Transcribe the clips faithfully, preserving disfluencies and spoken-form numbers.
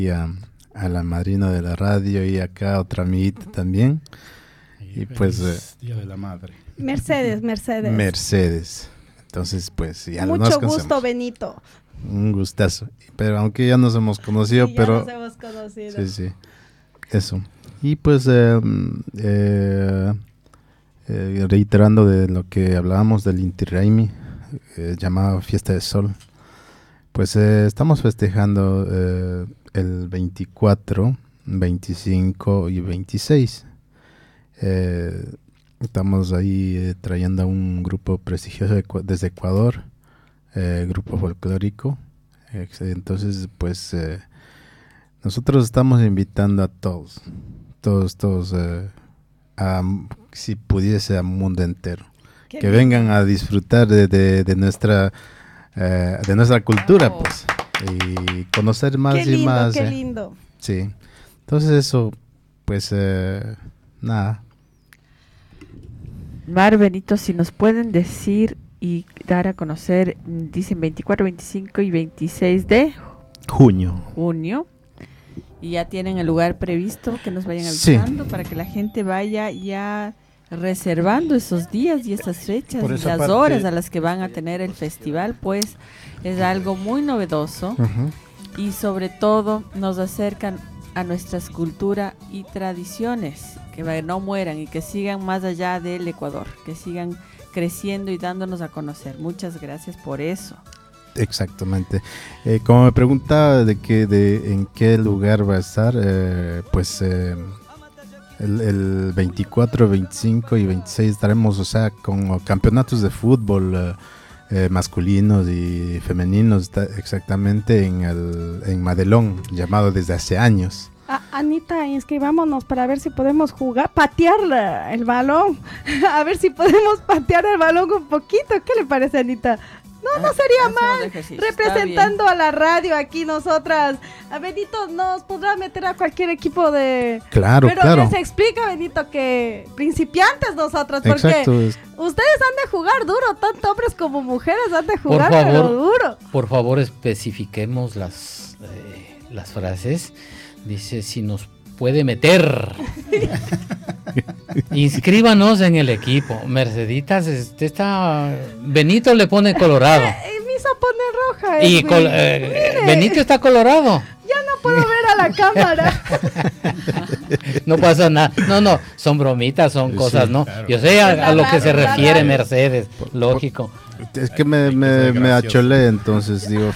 y a, a la madrina de la radio y acá otra amiguita también. Y, y pues... Eh, Día de la Madre. Mercedes, Mercedes. Mercedes. Entonces, pues ya Mucho nos gusto, Benito. Un gustazo. Pero aunque ya nos hemos conocido, sí, ya pero... nos hemos conocido. Sí, sí. Eso. Y pues, eh, eh, eh, reiterando de lo que hablábamos del Inti Raymi, eh, llamado Fiesta de Sol, pues eh, estamos festejando eh, el veinticuatro, veinticinco y veintiséis. Eh, estamos ahí eh, trayendo a un grupo prestigioso de, desde Ecuador, eh, grupo folclórico. Eh, entonces, pues, eh, nosotros estamos invitando a todos, todos, todos, eh, a, si pudiese, al mundo entero, Qué que bien. vengan a disfrutar de, de, de nuestra eh, de nuestra cultura, oh. pues, y conocer más qué lindo, y más. Qué eh. lindo. Sí, entonces eso, pues, eh, nada. Mar, Benito, si nos pueden decir y dar a conocer, dicen veinticuatro, veinticinco y veintiséis de junio. Junio. Y ya tienen el lugar previsto, que nos vayan avisando, sí, para que la gente vaya ya reservando esos días y esas fechas y las parte... horas a las que van a tener el festival, pues es algo muy novedoso. Uh-huh. Y sobre todo nos acercan a nuestras culturas y tradiciones, que no mueran y que sigan más allá del Ecuador, que sigan creciendo y dándonos a conocer. Muchas gracias por eso. Exactamente. Eh, como me preguntaba de que de en qué lugar va a estar, eh, pues eh, el, el veinticuatro, veinticinco y veintiséis estaremos, o sea, con campeonatos de fútbol eh, eh, masculinos y femeninos, está exactamente en el en Madelón, llamado desde hace años. Ah, Anita, inscribámonos para ver si podemos jugar, patear la, el balón, a ver si podemos patear el balón un poquito. ¿Qué le parece, Anita? No, no sería mal, representando a la radio aquí nosotras. A Benito nos podrá meter a cualquier equipo de... Claro, Pero claro. les explica, Benito, que principiantes nosotros, porque exacto. Ustedes han de jugar duro, tanto hombres como mujeres han de jugar, por favor, pero duro. Por favor, especifiquemos las, eh, las frases. Dice, si nos puede meter... Inscríbanos en el equipo. Merceditas, este está. Benito le pone colorado. Eh, me hizo poner roja. Y col- eh, Benito está colorado. Ya no puedo ver a la cámara. No pasa nada. No, no, son bromitas, son sí, cosas, ¿no? Claro. Yo sé a, a lo que se refiere Mercedes, lógico. Es que me, me, me acholé, entonces digo.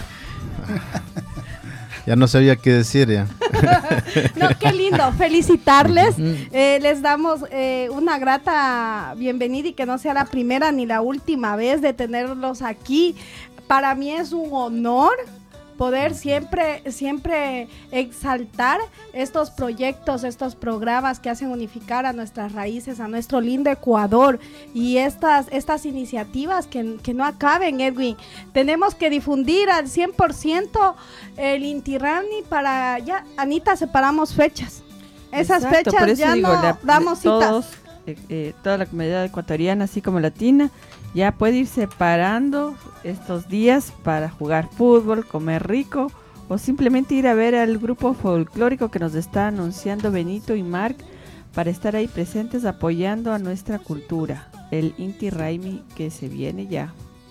Ya no sabía qué decir ya. No, qué lindo, felicitarles. Eh, les damos eh, una grata bienvenida y que no sea la primera ni la última vez de tenerlos aquí. Para mí es un honor poder siempre, siempre exaltar estos proyectos, estos programas que hacen unificar a nuestras raíces, a nuestro lindo Ecuador, y estas, estas iniciativas que, que no acaben, Edwin. Tenemos que difundir al cien por ciento el Inti Raymi para, ya, Anita, separamos fechas. Esas Exacto, fechas ya digo, no la, damos todos, citas. Eh, eh, toda la comunidad ecuatoriana, así como latina, ya puede ir separando estos días para jugar fútbol, comer rico o simplemente ir a ver al grupo folclórico que nos está anunciando Benito y Marc para estar ahí presentes apoyando a nuestra cultura, el Inti Raymi que se viene ya.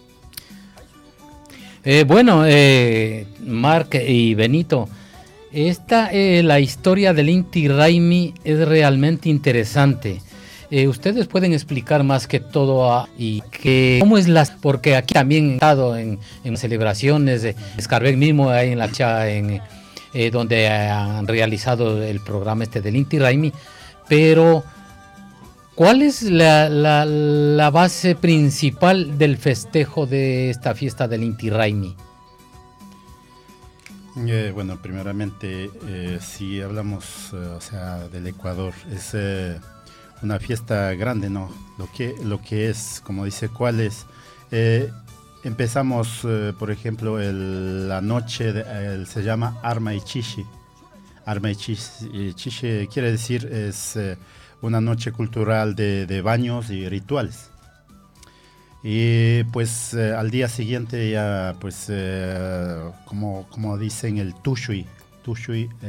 Eh, bueno, eh, Marc y Benito, esta eh, la historia del Inti Raymi es realmente interesante. Eh, ustedes pueden explicar más que todo a, y que cómo es las, porque aquí también he estado en, en celebraciones de Escarbek mismo, ahí en la cha, en eh, donde han realizado el programa este del Inti Raymi, pero ¿cuál es la, la, la base principal del festejo de esta fiesta del Inti Raymi? Eh, bueno, primeramente, eh, si hablamos, eh, o sea, del Ecuador, es eh, una fiesta grande, ¿no? Lo que, lo que es, como dice, ¿cuál es? Eh, empezamos, eh, por ejemplo, el, la noche, de, el, se llama Arma y Chishi. Arma y Chishi, Chishi quiere decir, es eh, una noche cultural de, de baños y rituales. Y pues eh, al día siguiente ya, pues, eh, como, como dicen, el Tushui, Tushui